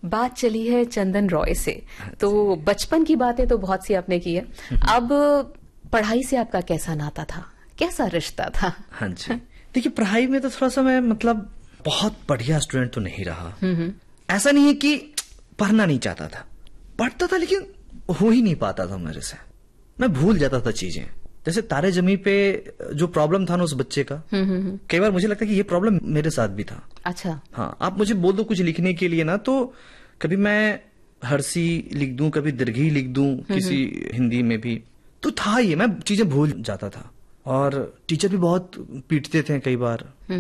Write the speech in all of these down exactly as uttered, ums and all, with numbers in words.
बात चली है चंदन रॉय से, तो बचपन की बातें तो बहुत सी आपने की है। अब पढ़ाई से आपका कैसा नाता था, कैसा रिश्ता था? हाँ जी, देखिए पढ़ाई में तो थोड़ा सा मैं मतलब बहुत बढ़िया स्टूडेंट तो नहीं रहा। ऐसा नहीं है कि पढ़ना नहीं चाहता था, पढ़ता था लेकिन हो ही नहीं पाता था मेरे से। मैं भूल जाता था चीजें, जैसे तारे जमी पे जो प्रॉब्लम था ना उस बच्चे का, कई बार मुझे लगता है कि ये प्रॉब्लम मेरे साथ भी था। अच्छा। हाँ, आप मुझे बोल दो कुछ लिखने के लिए ना, तो कभी मैं हर्षी लिख दूं, कभी दीर्घी लिख दूं किसी हिंदी में भी, तो था ये, मैं चीजें भूल जाता था। और टीचर भी बहुत पीटते थे कई बार,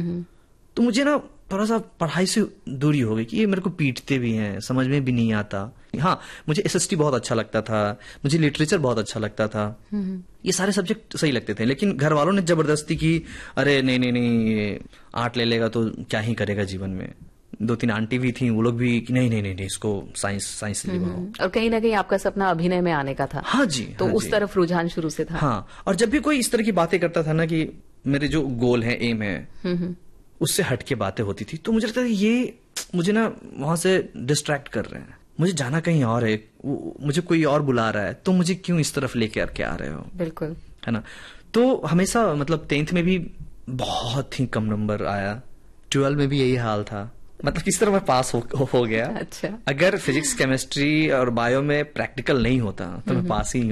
तो मुझे ना थोड़ा सा पढ़ाई से दूरी हो गई कि ये मेरे को पीटते भी हैं, समझ में भी नहीं आता। हाँ, मुझे एसएसटी बहुत अच्छा लगता था, मुझे लिटरेचर बहुत अच्छा लगता था, ये सारे सब्जेक्ट सही लगते थे, लेकिन घर वालों ने जबरदस्ती की, अरे नहीं नहीं नहीं आर्ट ले लेगा तो क्या ही करेगा जीवन में। दो तीन आंटी भी थी, वो लोग भी कि नहीं नहीं नहीं, नहीं इसको साइंस साइंस ले बनाओ। और कहीं ना कहीं आपका सपना अभिनय में आने का था। हाँ जी, तो हाँ उस जी। तरफ रुझान शुरू से था। हाँ, और जब भी कोई इस तरह की बातें करता था ना कि मेरे जो गोल है, एम है, उससे हट के बातें होती थी, तो मुझे लगता था ये मुझे ना वहां से डिस्ट्रैक्ट कर रहे हैं, मुझे जाना कहीं और है, मुझे कोई और बुला रहा है, तो मुझे क्यों इस तरफ लेके आके आ रहे हो। बिल्कुल, है ना। तो हमेशा मतलब टेंथ में भी बहुत ही कम नंबर आया, ट्वेल्व में भी यही हाल था, मतलब किस तरह मैं पास हो, हो गया। अच्छा। अगर फिजिक्स केमिस्ट्री और बायो में प्रैक्टिकल नहीं होता तो मैं पास ही नहीं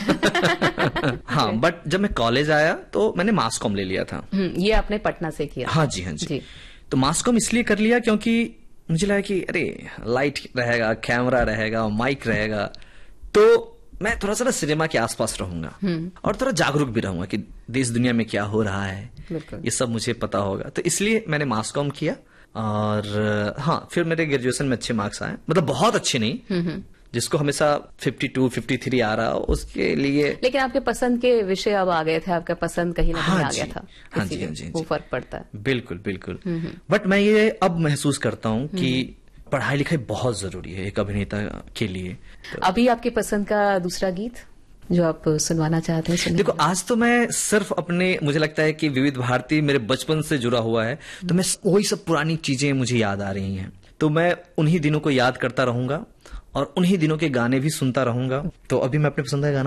होता। हाँ, बट जब मैं कॉलेज आया तो मैंने मास कॉम ले लिया था। ये आपने पटना से किया? हाँ जी, हाँ जी, जी। तो मास कॉम इसलिए कर लिया क्योंकि मुझे लगा कि अरे लाइट रहेगा, कैमरा रहेगा, माइक रहेगा, तो मैं थोड़ा सा सिनेमा के आसपास रहूंगा और थोड़ा जागरूक भी रहूंगा कि देश दुनिया में क्या हो रहा है, ये सब मुझे पता होगा। तो इसलिए मैंने मास कॉम किया। और हाँ, फिर मेरे ग्रेजुएशन में अच्छे मार्क्स आए, मतलब बहुत अच्छे नहीं, जिसको हमेशा बावन, तिरेपन आ रहा उसके लिए। लेकिन आपके पसंद के विषय अब आ गए थे, आपका पसंद कहीं ना कहीं हाँ आ गया था। हाँ जी, हाँ जी, वो फर्क पड़ता है। बिल्कुल बिल्कुल। बट मैं ये अब महसूस करता हूँ कि पढ़ाई लिखाई बहुत जरूरी है एक अभिनेता के लिए। तो अभी आपकी पसंद का दूसरा गीत जो आप सुनवाना चाहते हैं, सुनिए। देखो, आज तो मैं सिर्फ अपने, मुझे लगता है कि विविध भारती मेरे बचपन से जुड़ा हुआ है, तो मैं वही सब पुरानी चीजें मुझे याद आ रही हैं, तो मैं उन्हीं दिनों को याद करता रहूंगा और उन्हीं दिनों के गाने भी सुनता रहूंगा। तो अभी मैं अपने पसंद का गाना